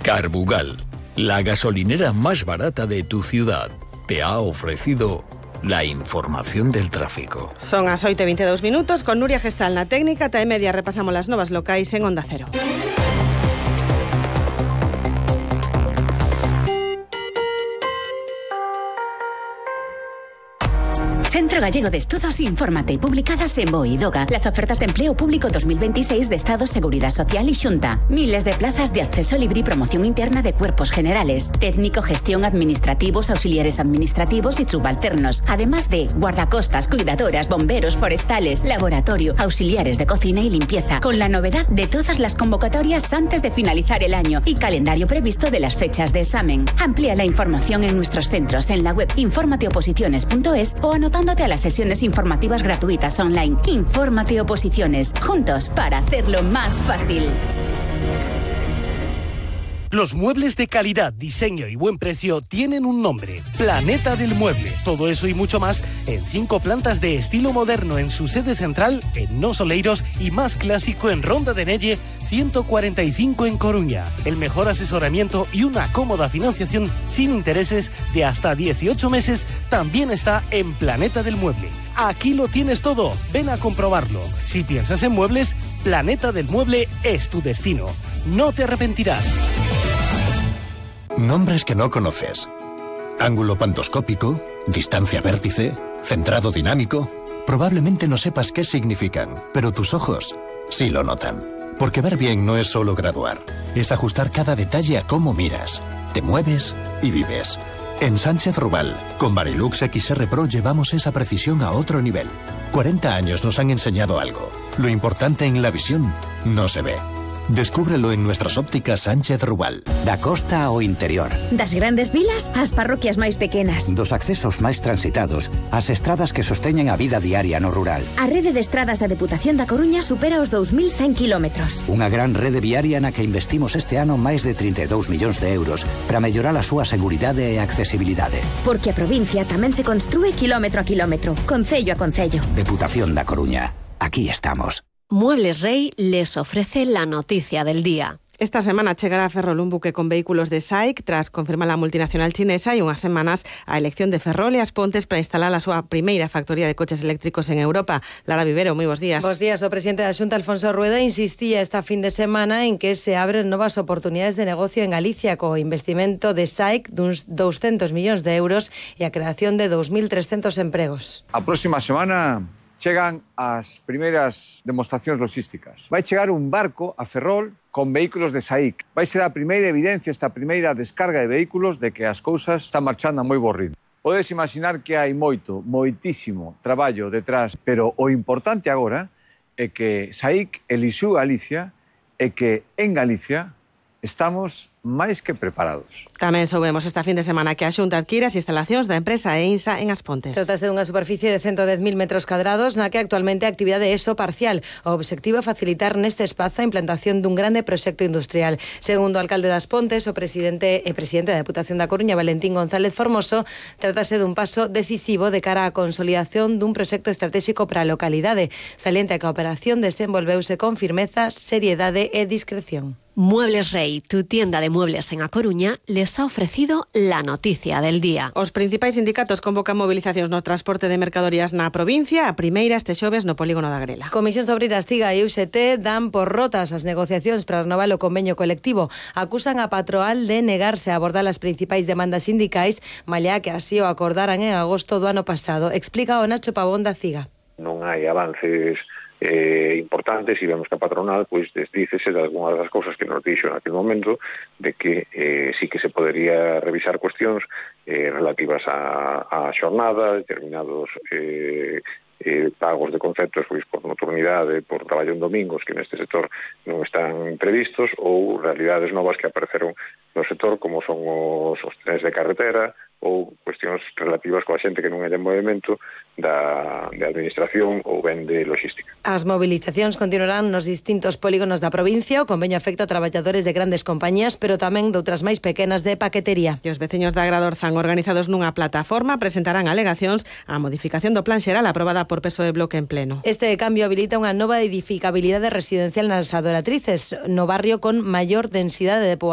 Carbugal, la gasolinera más barata de tu ciudad, te ha ofrecido la información del tráfico. Son as 8:22 con Nuria Gestal na técnica. Ata e media repasamos las novas locais en Onda Cero. Centro Gallego de Estudos, infórmate, publicadas en BOE y DOGA. Las ofertas de empleo público 2026 de Estado, Seguridad Social y Xunta. Miles de plazas de acceso libre y promoción interna de cuerpos generales, técnico, gestión, administrativos, auxiliares administrativos y subalternos. Además de guardacostas, cuidadoras, bomberos, forestales, laboratorio, auxiliares de cocina y limpieza. Con la novedad de todas las convocatorias antes de finalizar el año y calendario previsto de las fechas de examen. Amplía la información en nuestros centros en la web informateoposiciones.es o anotándote a las sesiones informativas gratuitas online. Infórmate Oposiciones, juntos para hacerlo más fácil. Los muebles de calidad, diseño y buen precio tienen un nombre: Planeta del Mueble. Todo eso y mucho más en 5 plantas de estilo moderno en su sede central en Nos Oleiros y más clásico en Ronda de Nelle 145 en Coruña. El mejor asesoramiento y una cómoda financiación sin intereses de hasta 18 meses también está en Planeta del Mueble. Aquí lo tienes todo, ven a comprobarlo. Si piensas en muebles, Planeta del Mueble es tu destino. No te arrepentirás. Nombres que no conoces. Ángulo pantoscópico, distancia vértice, centrado dinámico. Probablemente no sepas qué significan, pero tus ojos sí lo notan. Porque ver bien no es solo graduar, es ajustar cada detalle a cómo miras, te mueves y vives. En Sánchez Rubal, con Varilux XR Pro llevamos esa precisión a otro nivel. 40 años nos han enseñado algo. Lo importante en la visión no se ve. Descúbrelo en nuestras ópticas Sánchez Rubal. Da costa ao interior. Das grandes vilas ás parroquias máis pequenas. Dos accesos máis transitados ás estradas que sosteñen a vida diaria no rural. A rede de estradas da Deputación da Coruña supera os 2100 kilómetros. Unha gran rede viaria na que investimos este ano máis de 32 millóns de euros para mellorar a súa seguridade e accesibilidade. Porque a provincia tamén se construe kilómetro a kilómetro, concello a concello. Deputación da Coruña. Aquí estamos. Muebles Rey les ofrece la noticia del día. Esta semana chegará a Ferrol un buque con vehículos de SAIC tras confirmar la multinacional chinesa e unhas semanas a elección de Ferrol e As Pontes para instalar a súa primeira factoría de coches eléctricos en Europa. Lara Vivero, moi bons días. Bos días. O presidente da Xunta, Alfonso Rueda, insistía esta fin de semana en que se abren novas oportunidades de negocio en Galicia co investimento de SAIC duns 200 millóns de euros e a creación de 2.300 empregos. A próxima semana chegan as primeiras demostracións logísticas. Vai chegar un barco a Ferrol con vehículos de SAIC. Vai ser a primeira evidencia, esta primeira descarga de vehículos de que as cousas están marchando a moi bo ritmo. Podes imaginar que hai moitísimo traballo detrás, pero o importante agora é que SAIC elixiu Galicia e que en Galicia estamos máis que preparados. Tamén soubemos esta fin de semana que a Xunta adquire as instalacións da empresa EINSA en As Pontes. Trátase dunha superficie de 110.000 metros cadrados na que actualmente a actividade é só parcial. O obxectivo é facilitar neste espazo a implantación dun grande proxecto industrial. Segundo o alcalde das Pontes, o presidente da Deputación da Coruña, Valentín González Formoso, trátase dun paso decisivo de cara á consolidación dun proxecto estratégico para a localidade. Saliente que a operación desenvolveuse con firmeza, seriedade e discreción. Muebles Rey, tu tienda de muebles en A Coruña, les ha ofrecido la noticia del día. Os principais sindicatos convocan movilizacións no transporte de mercadorías na provincia, a primeira este xoves no polígono da Grela. Comisións Obreiras Tiga e UGT dan por rotas as negociacións para renovar o convenio colectivo. Acusan a Patroal de negarse a abordar as principais demandas sindicais, malia que así o acordaran en agosto do ano pasado. Explica o Nacho Pavón da Ciga. Non hai avances importantes e vemos que a patronal pois desdícese de algunhas das cousas que nos dixo en aquel momento de que sí que se podería revisar cuestións relativas a xornada, determinados pagos de conceptos pois por nocturnidade, por traballo en domingos que neste sector non están previstos, ou realidades novas que apareceron no sector como son os trenes de carretera ou cuestións relativas coa xente que non é de movimento de administración ou ben de logística. As movilizacións continuarán nos distintos polígonos da provincia. O convenio afecta a traballadores de grandes compañías, pero tamén de outras máis pequenas de paquetería. E os veciños da Agradorzán, organizados nunha plataforma, presentarán alegacións á modificación do plan xeral aprobada por PSOE Bloque en pleno. Este cambio habilita unha nova edificabilidade residencial nas Adoratrices, no barrio con maior densidade de poboación